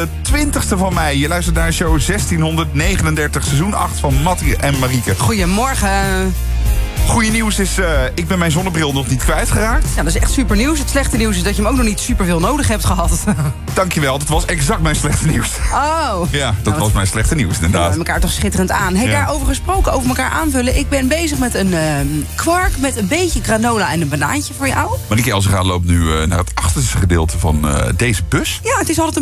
de 20e van mei. Je luistert naar show 1639, seizoen 8 van Mattie en Marieke. Goedemorgen. Goeie nieuws is, ik ben mijn zonnebril nog niet kwijtgeraakt. Ja, dat is echt super nieuws. Het slechte nieuws is dat je hem ook nog niet super veel nodig hebt gehad. Dankjewel, dat was exact mijn slechte nieuws. Oh. Ja, dat was mijn slechte nieuws, We inderdaad. elkaar toch schitterend aan. Hey, Ja. Daarover gesproken, over elkaar aanvullen. Ik ben bezig met een kwark met een beetje granola en een banaantje voor jou. Marieke Elzega loopt nu naar het achterste gedeelte van deze bus. Ja, het is altijd een